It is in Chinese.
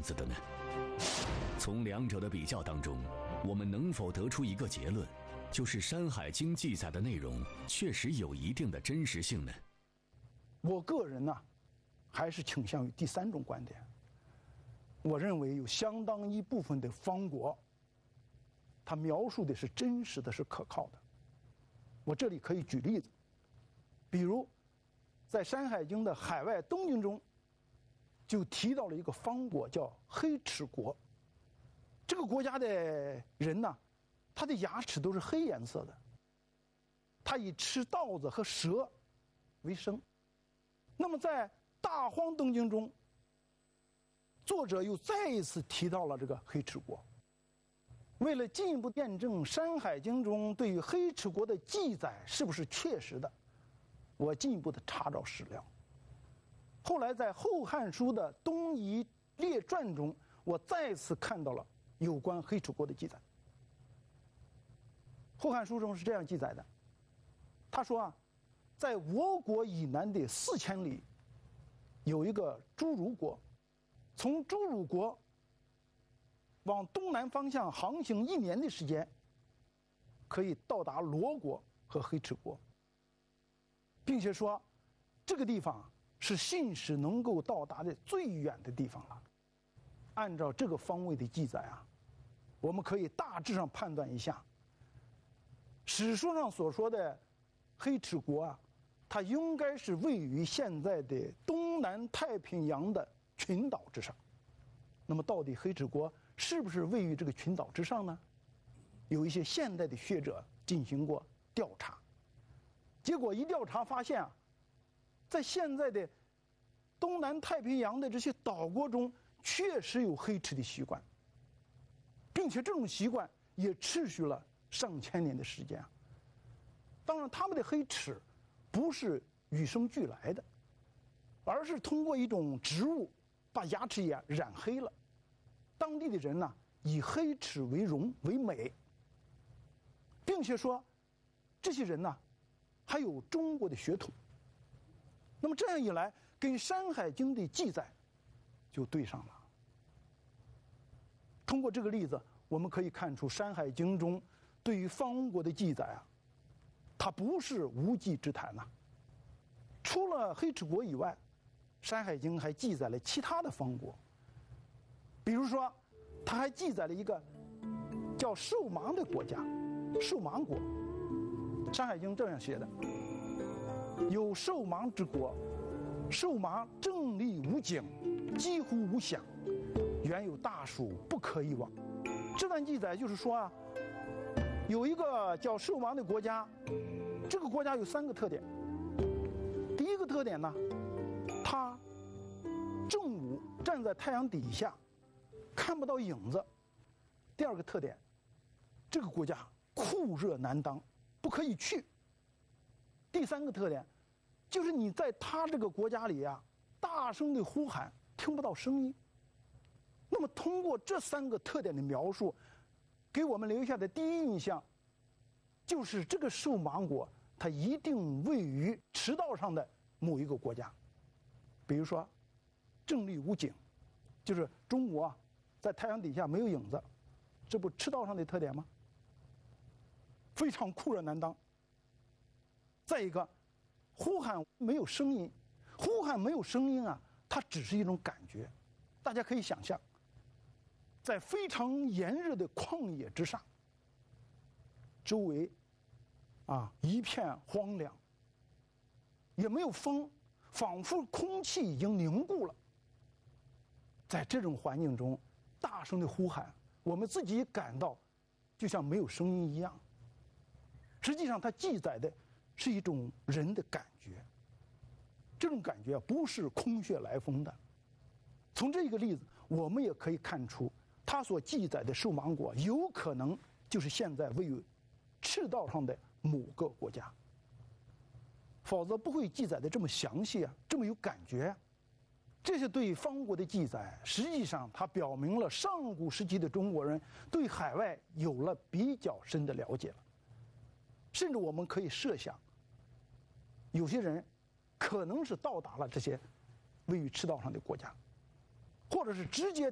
子的呢？从两者的比较当中，我们能否得出一个结论，就是《山海经》记载的内容确实有一定的真实性呢？ 我个人呢，还是倾向于第三种观点。我认为有相当一部分的方国，它描述的是真实的，是可靠的。我这里可以举例子，比如在《山海经》的海外东经中，就提到了一个方国叫黑齿国。这个国家的人呢，他的牙齿都是黑颜色的，他以吃稻子和蛇为生。那么在《大荒东经》中，作者又再一次提到了这个黑齿国。为了进一步验证《山海经》中对于黑齿国的记载是不是确实的，我进一步的查找史料。后来在《后汉书》的《东夷列传》中，我再次看到了有关黑齿国的记载。《后汉书》中是这样记载的，他说啊，在我国以南的4000里，有一个朱如国，从朱如国往东南方向航行1年的时间，可以到达罗国和黑齿国，并且说这个地方是信使能够到达的最远的地方了。按照这个方位的记载啊，我们可以大致上判断一下，史书上所说的黑齿国啊，它应该是位于现在的东南太平洋的群岛之上。那么到底黑齿国是不是位于这个群岛之上呢？有一些现代的学者进行过调查，结果一调查发现啊，在现在的东南太平洋的这些岛国中，确实有黑齿的习惯，并且这种习惯也持续了上千年的时间啊。当然，他们的黑齿不是与生俱来的，而是通过一种植物把牙齿也染黑了。当地的人呢，以黑齿为荣为美，并且说这些人呢还有中国的血统。那么这样一来，跟《山海经》的记载就对上了。通过这个例子，我们可以看出《山海经》中对于方国的记载啊，它不是无稽之谈呐。除了黑齿国以外，《山海经》还记载了其他的方国，比如说，它还记载了一个叫兽芒的国家，兽芒国。《山海经》这样写的：有兽芒之国，兽芒正立无景，几乎无响，原有大蜀，不可一往。这段记载就是说啊，有一个叫兽芒的国家，这个国家有3个特点。第一个特点呢，它正午站在太阳底下，看不到影子。第二个特点，这个国家酷热难当，不可以去。第3个特点，就是你在他这个国家里啊，大声的呼喊，听不到声音。那么通过这3个特点的描述，给我们留下的第一印象，就是这个兽芒国，它一定位于赤道上的某一个国家。比如说，正立无景，就是中国啊，在太阳底下没有影子，这不赤道上的特点吗？非常酷热难当。再一个，呼喊没有声音，呼喊没有声音啊，它只是一种感觉。大家可以想象，在非常炎热的旷野之上，周围一片荒凉，也没有风，仿佛空气已经凝固了。在这种环境中大声的呼喊，我们自己感到就像没有声音一样。实际上它记载的是一种人的感觉，这种感觉不是空穴来风的。从这个例子我们也可以看出，他所记载的兽芒国有可能就是现在位于赤道上的某个国家，否则不会记载的这么详细啊，这么有感觉啊。这些对方国的记载，实际上它表明了上古时期的中国人对海外有了比较深的了解了。甚至我们可以设想，有些人可能是到达了这些位于赤道上的国家，或者是直接